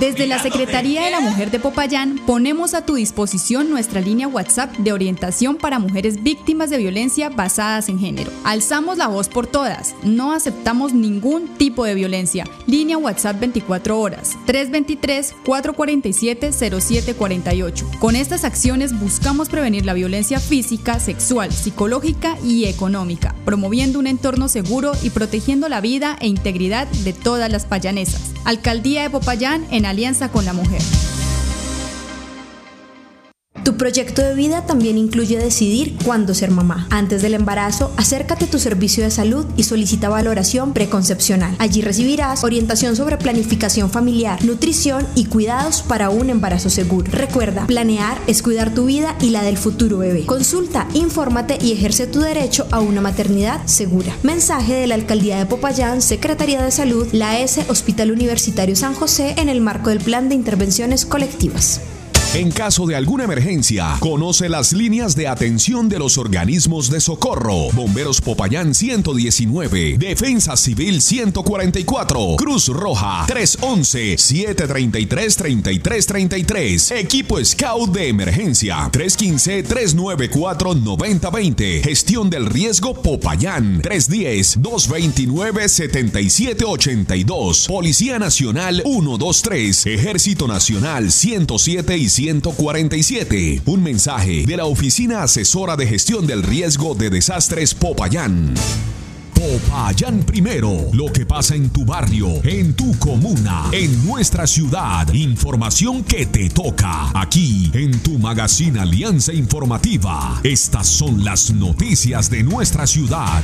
Desde la Secretaría de la Mujer de Popayán ponemos a tu disposición nuestra línea WhatsApp de orientación para mujeres víctimas de violencia basadas en género. Alzamos la voz por todas, no aceptamos ningún tipo de violencia. Línea WhatsApp 24 horas, 323-447-0748. Con estas acciones buscamos prevenir la violencia física, sexual, psicológica y económica, promoviendo un entorno seguro y protegiendo la vida e integridad de todas las payanesas. Alcaldía de Popayán en alianza con la mujer. Tu proyecto de vida también incluye decidir cuándo ser mamá. Antes del embarazo, acércate a tu servicio de salud y solicita valoración preconcepcional. Allí recibirás orientación sobre planificación familiar, nutrición y cuidados para un embarazo seguro. Recuerda, planear es cuidar tu vida y la del futuro bebé. Consulta, infórmate y ejerce tu derecho a una maternidad segura. Mensaje de la Alcaldía de Popayán, Secretaría de Salud, la AS Hospital Universitario San José en el marco del Plan de Intervenciones Colectivas. En caso de alguna emergencia, conoce las líneas de atención de los organismos de socorro. Bomberos Popayán 119, Defensa Civil 144, Cruz Roja 311-733-3333, Equipo Scout de Emergencia 315-394-9020, Gestión del Riesgo Popayán 310-229-7782, Policía Nacional 123, Ejército Nacional 107 y 147. Un mensaje de la Oficina Asesora de Gestión del Riesgo de Desastres Popayán. Popayán Primero, lo que pasa en tu barrio, en tu comuna, en nuestra ciudad. Información que te toca aquí en tu magazine Alianza Informativa. Estas son las noticias de nuestra ciudad.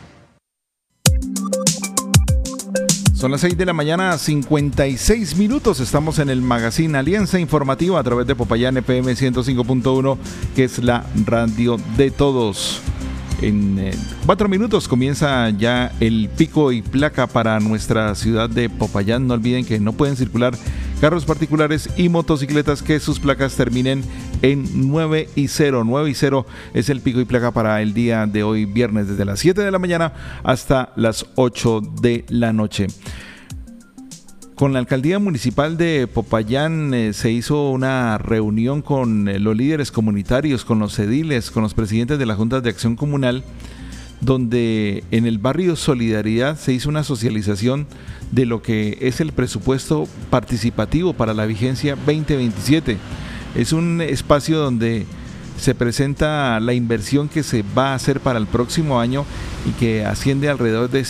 Son las 6 de la mañana, 56 minutos. Estamos en el magazine Alianza Informativa a través de Popayán FM 105.1, que es la radio de todos. En 4 minutos comienza ya el pico y placa para nuestra ciudad de Popayán. No olviden que no pueden circular carros particulares y motocicletas que sus placas terminen en 9 y 0. 9 y 0 es el pico y placa para el día de hoy, viernes, desde las 7 de la mañana hasta las 8 de la noche. Con la Alcaldía Municipal de Popayán se hizo una reunión con los líderes comunitarios, con los ediles, con los presidentes de las juntas de acción comunal, donde en el barrio Solidaridad se hizo una socialización de lo que es el presupuesto participativo para la vigencia 2027. Es un espacio donde se presenta la inversión que se va a hacer para el próximo año y que asciende alrededor de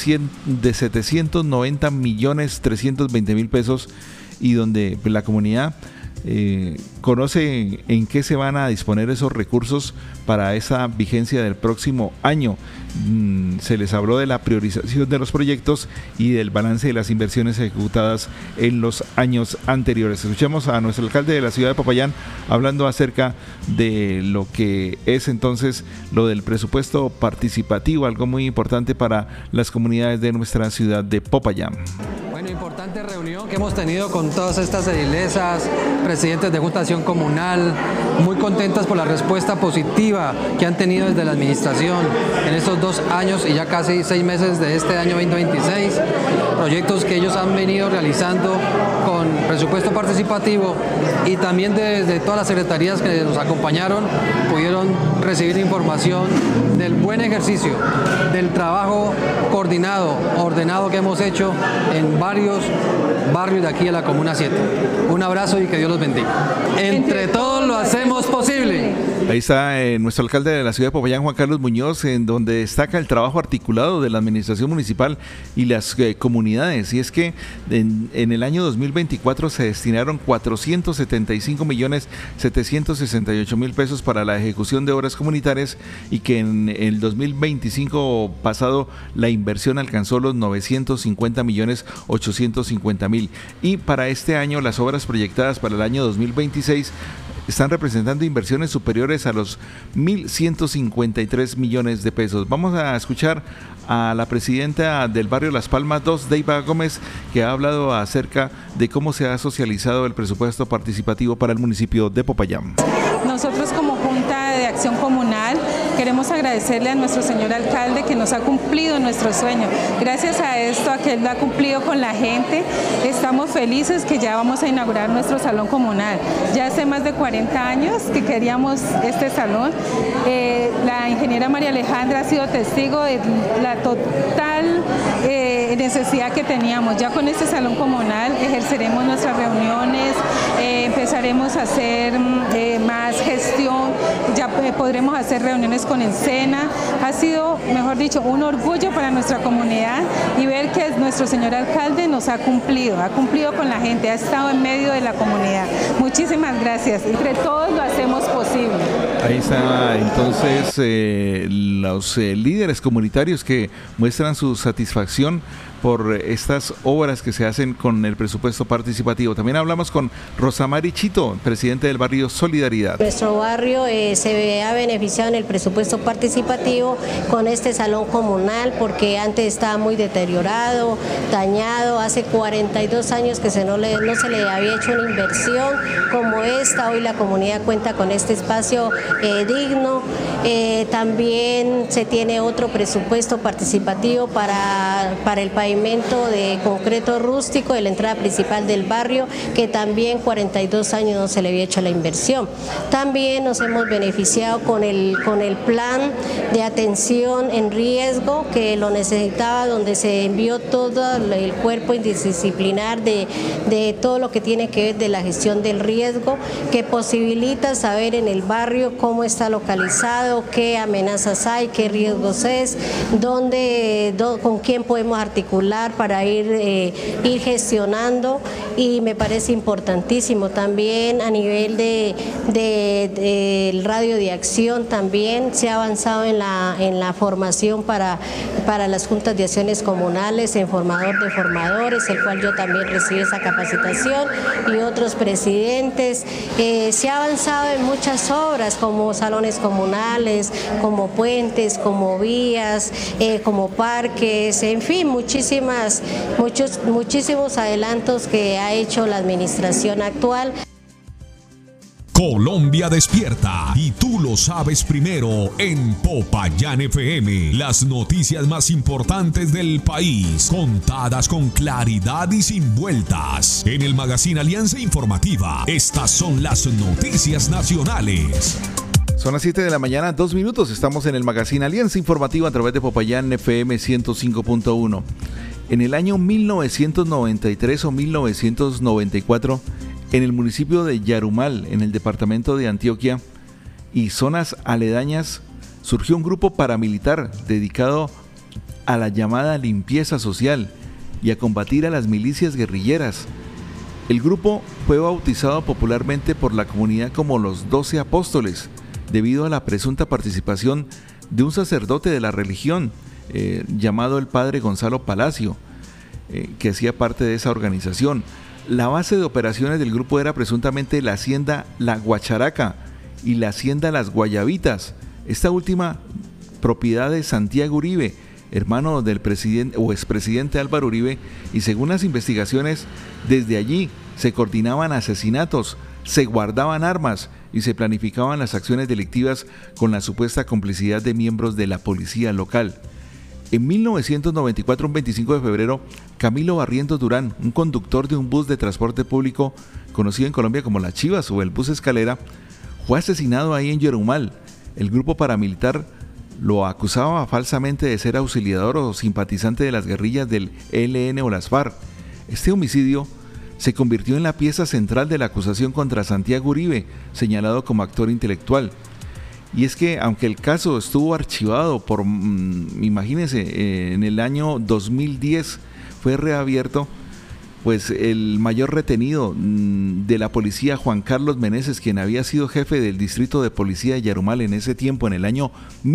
790.320.000 pesos, y donde la comunidad conoce en qué se van a disponer esos recursos para esa vigencia del próximo año. Se les habló de la priorización de los proyectos y del balance de las inversiones ejecutadas en los años anteriores. Escuchamos a nuestro alcalde de la ciudad de Popayán hablando acerca de lo que es entonces lo del presupuesto participativo, algo muy importante para las comunidades de nuestra ciudad de Popayán. Bueno, importante reunión que hemos tenido con todas estas edilesas, presidentes de Junta de Acción Comunal, muy contentas por la respuesta positiva que han tenido desde la administración en estos 2 años y ya casi 6 meses de este año 2026, proyectos que ellos han venido realizando con presupuesto participativo, y también desde todas las secretarías que nos acompañaron pudieron recibir información del buen ejercicio, del trabajo coordinado, ordenado que hemos hecho en varios barrios de aquí de la Comuna 7. Un abrazo y que Dios los bendiga. Entre todos lo hacemos posible. Ahí está nuestro alcalde de la ciudad de Popayán, Juan Carlos Muñoz, en donde destaca el trabajo articulado de la administración municipal y las comunidades. Y es que en el año 2024 se destinaron 475.768.000 pesos para la ejecución de obras comunitarias, y que en el 2025 pasado la inversión alcanzó los 950.850.000. Y para este año las obras proyectadas para el año 2026 están representando inversiones superiores a los 1.153 millones de pesos. Vamos a escuchar a la presidenta del barrio Las Palmas 2, Deiva Gómez, que ha hablado acerca de cómo se ha socializado el presupuesto participativo para el municipio de Popayán. Nosotros como Junta de Acción Comunal queremos agradecer agradecerle a nuestro señor alcalde que nos ha cumplido nuestro sueño. Gracias a esto, a que él lo ha cumplido con la gente, estamos felices que ya vamos a inaugurar nuestro salón comunal. Ya hace más de 40 años que queríamos este salón. La ingeniera María Alejandra ha sido testigo de la total necesidad que teníamos. Ya con este salón comunal ejerceremos nuestras reuniones, empezaremos a hacer más gestión, ya podremos hacer reuniones con el SENA. Ha sido, mejor dicho, un orgullo para nuestra comunidad y ver que nuestro señor alcalde nos ha cumplido con la gente, ha estado en medio de la comunidad. Muchísimas gracias. Entre todos lo hacemos posible. Ahí está entonces los líderes comunitarios que muestran su satisfacción por estas obras que se hacen con el presupuesto participativo. También hablamos con Rosamari Chito, presidente del barrio Solidaridad. Nuestro barrio se ha beneficiado en el presupuesto participativo con este salón comunal porque antes estaba muy deteriorado, dañado. Hace 42 años que no se le había hecho una inversión como esta. Hoy la comunidad cuenta con este espacio digno. También se tiene otro presupuesto participativo para el pavimento de concreto rústico de la entrada principal del barrio, que también 42 años no se le había hecho la inversión. También nos hemos beneficiado con el plan de atención en riesgo, que lo necesitaba, donde se envió todo el cuerpo interdisciplinar de todo lo que tiene que ver de la gestión del riesgo, que posibilita saber en el barrio cómo está localizado, qué amenazas hay, qué riesgos es, con quién podemos articular para ir gestionando, y me parece importantísimo. También a nivel del radio de acción también se ha avanzado en la formación para las juntas de acciones comunales, en formador de formadores, el cual yo también recibí esa capacitación, y otros presidentes. Se ha avanzado en muchas obras como salones comunales, como puentes, como vías, como parques, en fin, muchísimos adelantos que ha hecho la administración actual. Colombia despierta, y tú lo sabes primero en Popayán FM. Las noticias más importantes del país, contadas con claridad y sin vueltas. En el Magazine Alianza Informativa, estas son las noticias nacionales. Son las 7 de la mañana, 2 minutos. Estamos en el Magazine Alianza Informativa a través de Popayán FM 105.1. En el año 1993 o 1994, en el municipio de Yarumal, en el departamento de Antioquia y zonas aledañas, surgió un grupo paramilitar dedicado a la llamada limpieza social y a combatir a las milicias guerrilleras. El grupo fue bautizado popularmente por la comunidad como los 12 Apóstoles, debido a la presunta participación de un sacerdote de la religión llamado el padre Gonzalo Palacio, que hacía parte de esa organización. La base de operaciones del grupo era presuntamente la hacienda La Guacharaca y la hacienda Las Guayabitas, esta última propiedad de Santiago Uribe, hermano del presidente o expresidente Álvaro Uribe, y según las investigaciones, desde allí se coordinaban asesinatos, se guardaban armas y se planificaban las acciones delictivas con la supuesta complicidad de miembros de la policía local. En 1994, un 25 de febrero, Camilo Barrientos Durán, un conductor de un bus de transporte público conocido en Colombia como Las Chivas o el bus escalera, fue asesinado ahí en Yarumal. El grupo paramilitar lo acusaba falsamente de ser auxiliador o simpatizante de las guerrillas del ELN o las FARC. Este homicidio se convirtió en la pieza central de la acusación contra Santiago Uribe, señalado como actor intelectual. Y es que, aunque el caso estuvo archivado por, imagínense, en el año 2010 fue reabierto, pues el mayor retenido de la policía, Juan Carlos Meneses, quien había sido jefe del distrito de policía de Yarumal en ese tiempo, en el año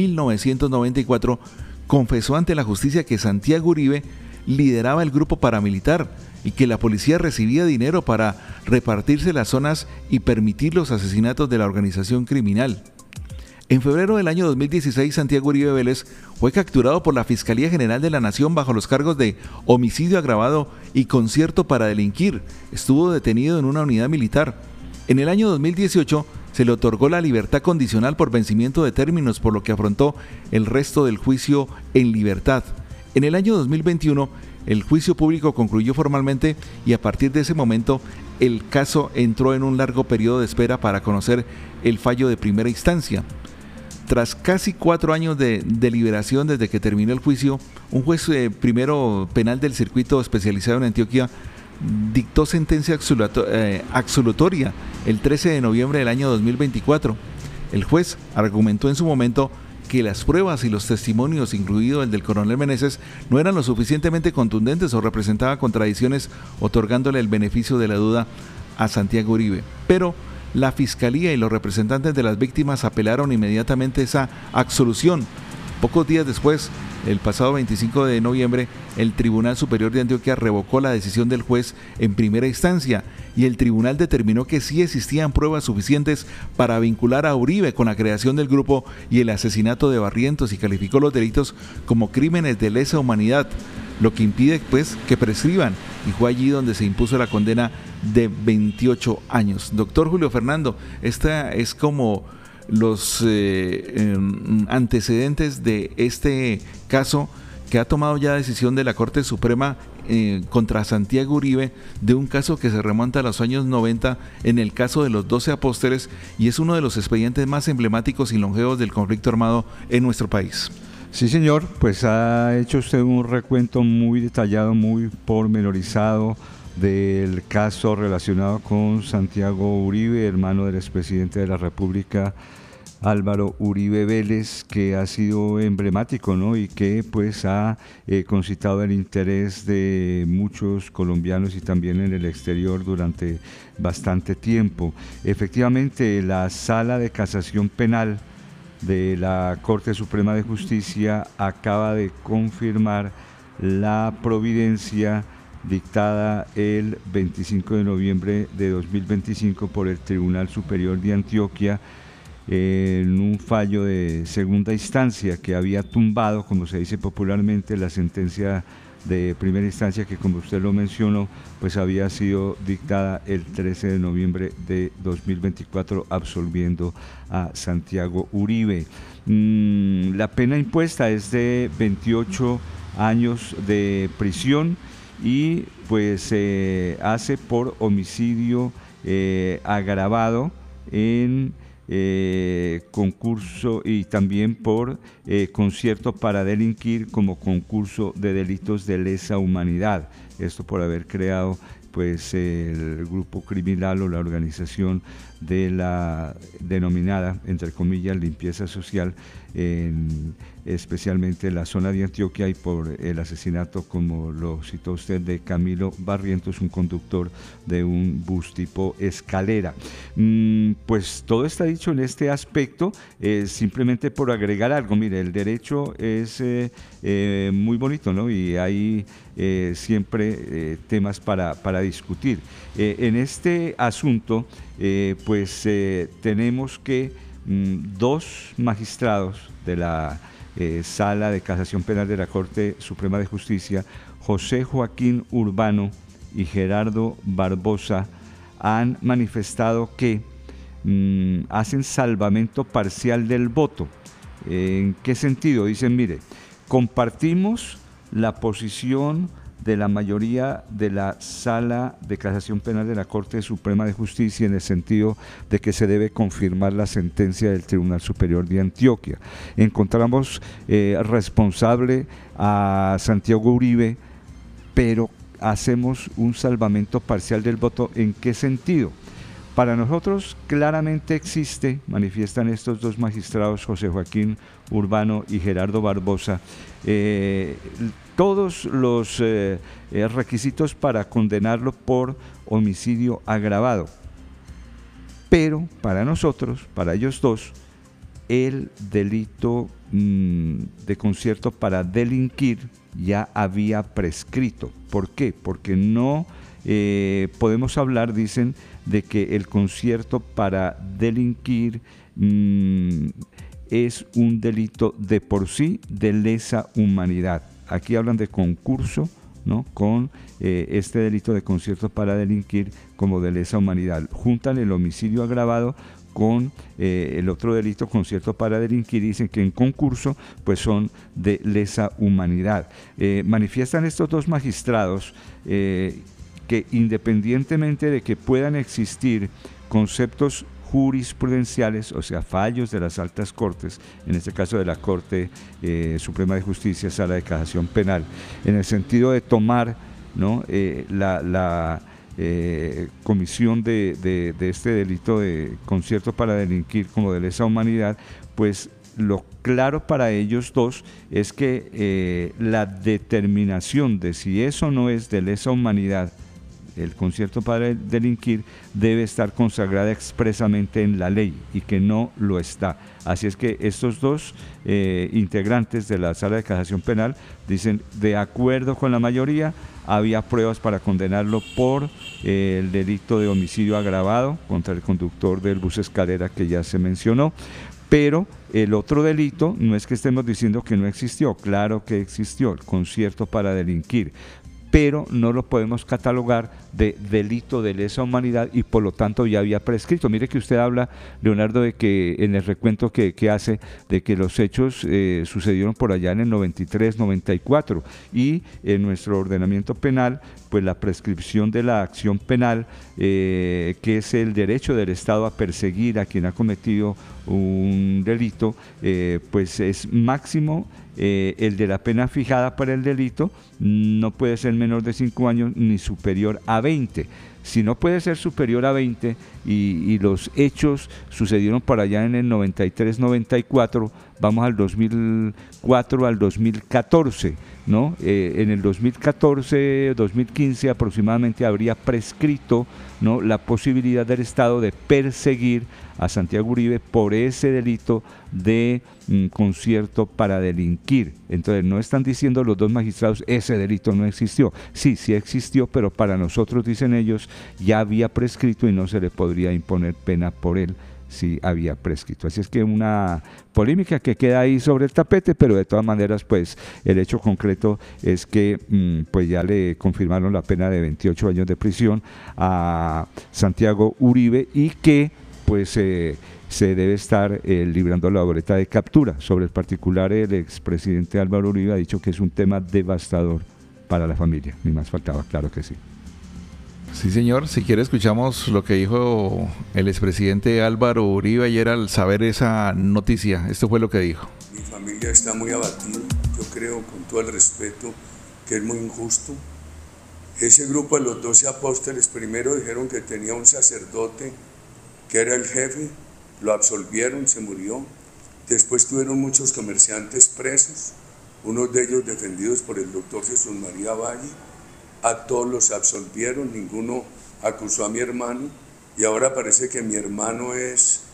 1994, confesó ante la justicia que Santiago Uribe lideraba el grupo paramilitar y que la policía recibía dinero para repartirse las zonas y permitir los asesinatos de la organización criminal. En febrero del año 2016, Santiago Uribe Vélez fue capturado por la Fiscalía General de la Nación bajo los cargos de homicidio agravado y concierto para delinquir. Estuvo detenido en una unidad militar. En el año 2018 se le otorgó la libertad condicional por vencimiento de términos, por lo que afrontó el resto del juicio en libertad. En el año 2021, el juicio público concluyó formalmente y a partir de ese momento el caso entró en un largo periodo de espera para conocer el fallo de primera instancia. Tras casi 4 años de deliberación desde que terminó el juicio, un juez primero penal del circuito especializado en Antioquia dictó sentencia absolutoria el 13 de noviembre del año 2024. El juez argumentó en su momento que las pruebas y los testimonios, incluido el del coronel Meneses, no eran lo suficientemente contundentes o representaban contradicciones, otorgándole el beneficio de la duda a Santiago Uribe. Pero la Fiscalía y los representantes de las víctimas apelaron inmediatamente esa absolución. Pocos días después, el pasado 25 de noviembre, el Tribunal Superior de Antioquia revocó la decisión del juez en primera instancia y el tribunal determinó que sí existían pruebas suficientes para vincular a Uribe con la creación del grupo y el asesinato de Barrientos y calificó los delitos como crímenes de lesa humanidad, lo que impide pues que prescriban, y fue allí donde se impuso la condena de 28 años. Doctor Julio Fernando, esta es como los antecedentes de este caso que ha tomado ya decisión de la Corte Suprema contra Santiago Uribe, de un caso que se remonta a los años 90 en el caso de los 12 apóstoles y es uno de los expedientes más emblemáticos y longevos del conflicto armado en nuestro país. Sí, señor, pues ha hecho usted un recuento muy detallado, muy pormenorizado del caso relacionado con Santiago Uribe, hermano del expresidente de la República, Álvaro Uribe Vélez, que ha sido emblemático, ¿no? Y que pues ha concitado el interés de muchos colombianos y también en el exterior durante bastante tiempo. Efectivamente, la Sala de Casación Penal de la Corte Suprema de Justicia acaba de confirmar la providencia dictada el 25 de noviembre de 2025 por el Tribunal Superior de Antioquia en un fallo de segunda instancia que había tumbado, como se dice popularmente, la sentencia de primera instancia que, como usted lo mencionó, pues había sido dictada el 13 de noviembre de 2024 absolviendo a Santiago Uribe. La pena impuesta es de 28 años de prisión y pues se hace por homicidio agravado en concurso y también por concierto para delinquir como concurso de delitos de lesa humanidad. Esto por haber creado pues el grupo criminal o la organización de la denominada, entre comillas, limpieza social, especialmente en la zona de Antioquia, y por el asesinato, como lo citó usted, de Camilo Barrientos, un conductor de un bus tipo escalera. Pues todo está dicho en este aspecto, simplemente por agregar algo. Mire, el derecho es muy bonito, ¿no? Y hay siempre temas para discutir. En este asunto, pues tenemos que dos magistrados de la Sala de Casación Penal de la Corte Suprema de Justicia, José Joaquín Urbano y Gerardo Barbosa, han manifestado que hacen salvamento parcial del voto. ¿En qué sentido? Dicen, mire, compartimos la posición de la mayoría de la Sala de Casación Penal de la Corte Suprema de Justicia en el sentido de que se debe confirmar la sentencia del Tribunal Superior de Antioquia. Encontramos responsable a Santiago Uribe, pero hacemos un salvamento parcial del voto. ¿En qué sentido? Para nosotros claramente existe, manifiestan estos dos magistrados, José Joaquín Urbano y Gerardo Barbosa, todos los requisitos para condenarlo por homicidio agravado. Pero para nosotros, para ellos dos, el delito de concierto para delinquir ya había prescrito. ¿Por qué? Porque no podemos hablar, dicen, de que el concierto para delinquir es un delito de por sí de lesa humanidad. Aquí hablan de concurso, ¿no?, con este delito de concierto para delinquir como de lesa humanidad. Juntan el homicidio agravado con el otro delito, concierto para delinquir, y dicen que en concurso pues son de lesa humanidad. Manifiestan estos dos magistrados que independientemente de que puedan existir conceptos jurisprudenciales, o sea, fallos de las altas cortes, en este caso de la Corte Suprema de Justicia, Sala de Casación Penal, en el sentido de tomar, ¿no?, la comisión de este delito de concierto para delinquir como de lesa humanidad, pues lo claro para ellos dos es que la determinación de si eso no es de lesa humanidad, el concierto para delinquir, debe estar consagrada expresamente en la ley, y que no lo está. Así es que estos dos integrantes de la Sala de Casación Penal dicen, de acuerdo con la mayoría, había pruebas para condenarlo por el delito de homicidio agravado contra el conductor del bus escalera que ya se mencionó, pero el otro delito no es que estemos diciendo que no existió, claro que existió, el concierto para delinquir, pero no lo podemos catalogar de delito de lesa humanidad y por lo tanto ya había prescrito. Mire que usted habla, Leonardo, de que en el recuento que hace, de que los hechos sucedieron por allá en el 93, 94, y en nuestro ordenamiento penal, pues la prescripción de la acción penal, que es el derecho del Estado a perseguir a quien ha cometido un delito, pues es máximo el de la pena fijada para el delito, no puede ser menor de 5 años ni superior a 20. Si no puede ser superior a 20 y los hechos sucedieron por allá en el 93-94, vamos al 2004 al 2014, ¿no? En el 2014-2015 aproximadamente habría prescrito, ¿no?, la posibilidad del Estado de perseguir a Santiago Uribe por ese delito de concierto para delinquir. Entonces no están diciendo los dos magistrados ese delito no existió. Sí, sí existió, pero para nosotros, dicen ellos, ya había prescrito y no se le podría imponer pena por él si había prescrito. Así es que una polémica que queda ahí sobre el tapete, pero de todas maneras pues el hecho concreto es que pues ya le confirmaron la pena de 28 años de prisión a Santiago Uribe, y que pues se debe estar librando la boleta de captura. Sobre el particular, el expresidente Álvaro Uribe ha dicho que es un tema devastador para la familia, ni más faltaba, claro que sí. Sí, señor. Si quiere, escuchamos lo que dijo el expresidente Álvaro Uribe ayer al saber esa noticia. Esto fue lo que dijo. Mi familia está muy abatida. Yo creo, con todo el respeto, que es muy injusto. Ese grupo de los 12 apóstoles primero dijeron que tenía un sacerdote que era el jefe, lo absolvieron, se murió. Después tuvieron muchos comerciantes presos, unos de ellos defendidos por el doctor Jesús María Valle. A todos los absolvieron, ninguno acusó a mi hermano, y ahora parece que mi hermano es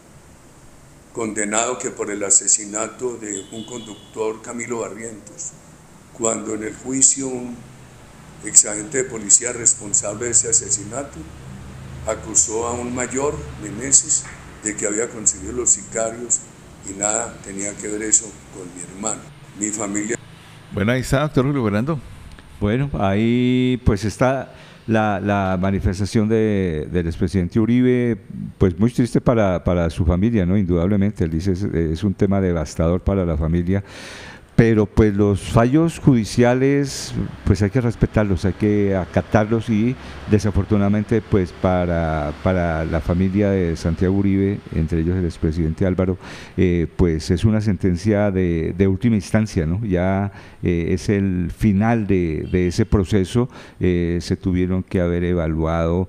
condenado que por el asesinato de un conductor, Camilo Barrientos, cuando en el juicio un exagente de policía responsable de ese asesinato acusó a un mayor, Meneses, de que había conseguido los sicarios, y nada tenía que ver eso con mi hermano. Mi familia... Bueno, ahí está, doctor Julio Fernando. Bueno, ahí pues está la manifestación del expresidente Uribe, pues muy triste para su familia, ¿no? Indudablemente, él dice es un tema devastador para la familia, pero pues los fallos judiciales pues hay que respetarlos, hay que acatarlos, y desafortunadamente pues para la familia de Santiago Uribe, entre ellos el expresidente Álvaro, pues es una sentencia de última instancia, ¿no? Ya es el final de ese proceso. Se tuvieron que haber evaluado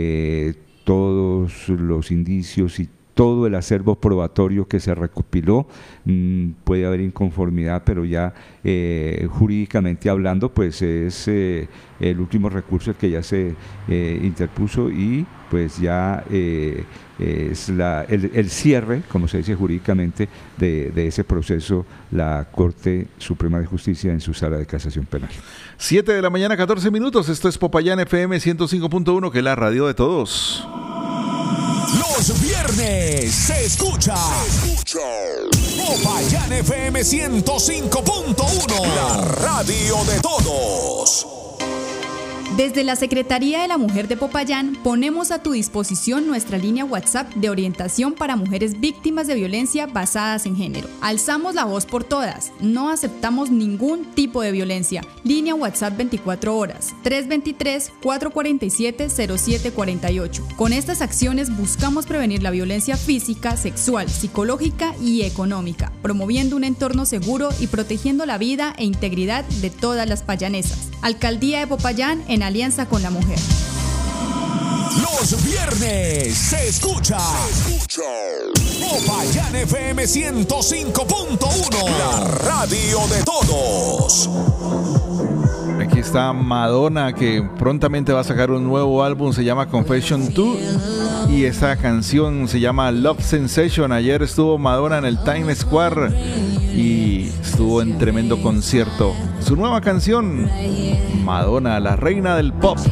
todos los indicios y todo el acervo probatorio que se recopiló. Puede haber inconformidad, pero ya jurídicamente hablando, pues es el último recurso el que ya se interpuso, y pues ya es el cierre, como se dice jurídicamente, de ese proceso, la Corte Suprema de Justicia en su Sala de Casación Penal. 7 de la mañana, 14 minutos. Esto es Popayán FM 105.1, que es la radio de todos. Los viernes se escucha Popayán FM 105.1, la radio de todos. Desde la Secretaría de la Mujer de Popayán ponemos a tu disposición nuestra línea WhatsApp de orientación para mujeres víctimas de violencia basadas en género. Alzamos la voz por todas, no aceptamos ningún tipo de violencia. Línea WhatsApp 24 horas, 323-447-0748. Con estas acciones buscamos prevenir la violencia física, sexual, psicológica y económica, promoviendo un entorno seguro y protegiendo la vida e integridad de todas las payanesas. Alcaldía de Popayán en alianza con la mujer. Los viernes se escucha Popayán FM 105.1, la radio de todos. Aquí está Madonna, que prontamente va a sacar un nuevo álbum, se llama Confession 2, y esa canción se llama Love Sensation. Ayer estuvo Madonna en el Times Square y estuvo en tremendo concierto. Su nueva canción, Madonna, la reina del pop.